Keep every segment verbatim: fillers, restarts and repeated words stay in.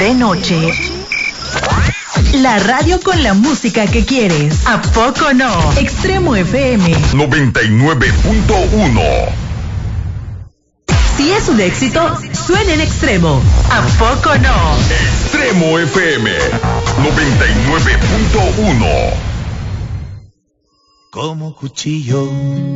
de noche. La radio con la música que quieres. ¿A poco no? Extremo F M noventa y nueve punto uno. Si es un éxito, suena en Extremo. ¿A poco no? Extremo F M noventa y nueve punto uno. Como cuchillo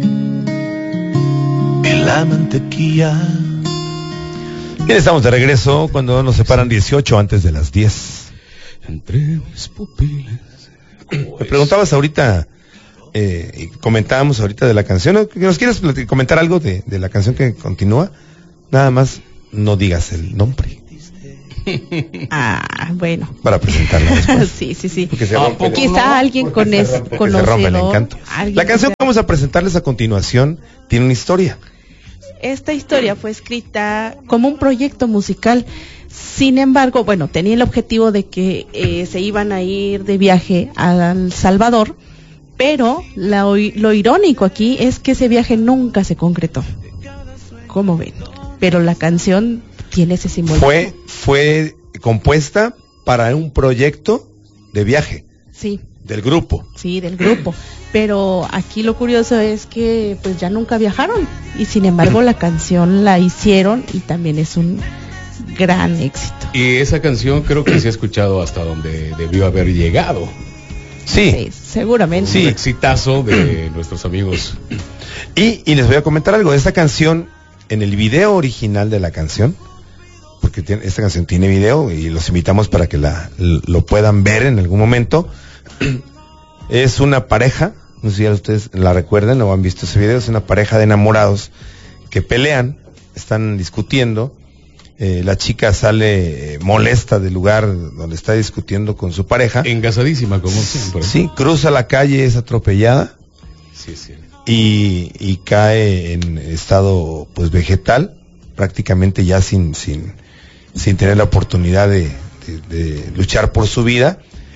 en la mantequilla. Bien, estamos de regreso cuando nos separan dieciocho antes de las diez. Entre mis pupilas. Me preguntabas ahorita, eh, y comentábamos ahorita de la canción. ¿Nos quieres comentar algo de, de la canción que continúa? Nada más no digas el nombre. Ah, bueno. Para presentarla después. Sí, sí, sí. Ah, quizá no, alguien con es conocido. Se rompe el encanto. La canción que vamos a presentarles a continuación tiene una historia. Esta historia fue escrita como un proyecto musical. Sin embargo, bueno, tenía el objetivo de que eh, se iban a ir de viaje a El Salvador, pero la, lo irónico aquí es que ese viaje nunca se concretó. ¿Cómo ven? Pero la canción tiene ese simbolismo. Fue, fue compuesta para un proyecto de viaje. Sí. Del grupo. Sí, del grupo. Pero aquí lo curioso es que pues ya nunca viajaron y sin embargo la canción la hicieron y también es un gran éxito. Y esa canción creo que se ha escuchado hasta donde debió haber llegado. Sí, sí seguramente. Sí. Un exitazo de nuestros amigos. Y, y les voy a comentar algo. Esta canción, en el video original de la canción, porque tiene, esta canción tiene video y los invitamos para que la, lo puedan ver en algún momento. Es una pareja, no sé si ya ustedes la recuerdan o han visto ese video, es una pareja de enamorados que pelean, están discutiendo, eh, la chica sale eh, molesta del lugar donde está discutiendo con su pareja. Engasadísima como siempre. Sí, cruza la calle, es atropellada. Sí, sí. Y, y cae en estado pues vegetal, prácticamente ya sin, sin, sin tener la oportunidad de, de, de luchar por su vida.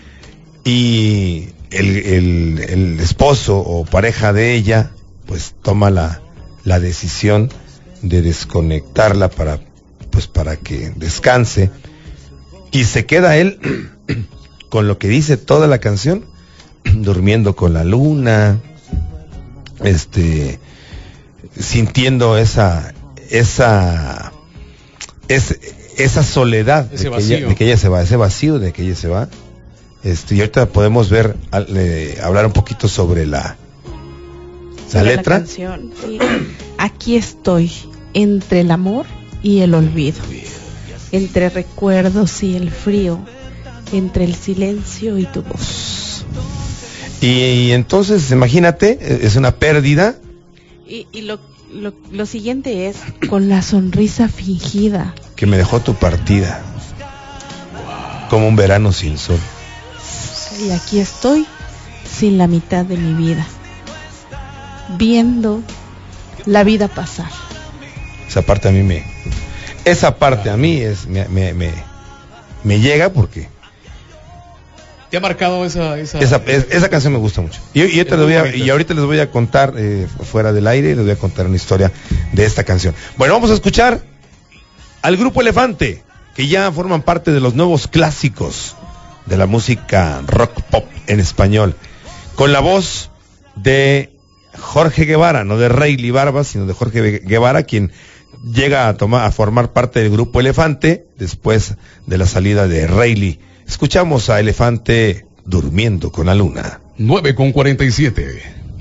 Y el, el, el esposo o pareja de ella pues toma la, la decisión de desconectarla para pues para que descanse y se queda él con lo que dice toda la canción, durmiendo con la luna, este sintiendo esa esa es, esa soledad de que, ella, de que ella se va, ese vacío de que ella se va. Este, y ahorita podemos ver, eh, hablar un poquito sobre la, la letra. La canción, sí. Aquí estoy, entre el amor y el olvido, entre recuerdos y el frío, entre el silencio y tu voz. Y, y entonces, imagínate, es una pérdida. Y, y lo, lo, lo siguiente es, con la sonrisa fingida. Que me dejó tu partida, como un verano sin sol. Y aquí estoy, sin la mitad de mi vida, viendo la vida pasar. Esa parte a mí me, esa parte a mí es, me, me, me, me llega porque. ¿Te ha marcado esa, esa, esa, es, esa canción me gusta mucho. Y, y, ahorita les voy a, y ahorita les voy a contar, eh, fuera del aire, les voy a contar una historia de esta canción. Bueno, vamos a escuchar al Grupo Elefante, que ya forman parte de los nuevos clásicos de la música rock pop en español, con la voz de Jorge Guevara, no de Rayleigh Barba, sino de Jorge Guevara, quien llega a tomar a formar parte del Grupo Elefante después de la salida de Rayleigh. Escuchamos a Elefante, Durmiendo con la Luna. nueve con cuarenta y siete.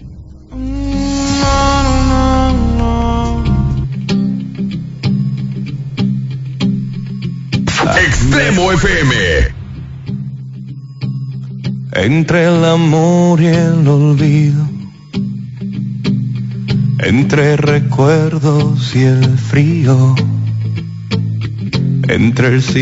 Extremo F M. Entre el amor y el olvido, entre recuerdos y el frío, entre el